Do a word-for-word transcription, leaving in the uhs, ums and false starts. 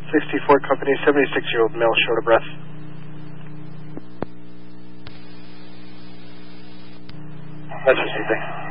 sixty-four Company, seventy-six-year-old male, short of breath. That's the same thing.